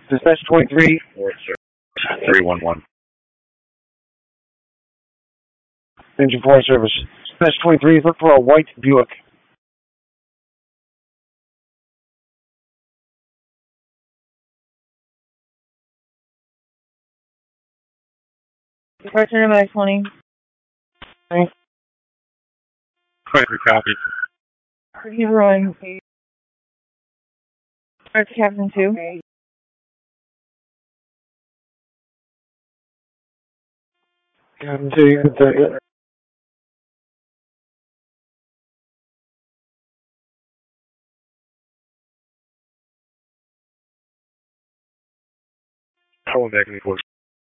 Dispatch 23. 311. Engine 4 service. Dispatch 23, look for a white Buick. Departure by 20. Okay. 23 copy. He's rolling. Starts Captain 2. Captain 2, you can take it. Calling back in 4.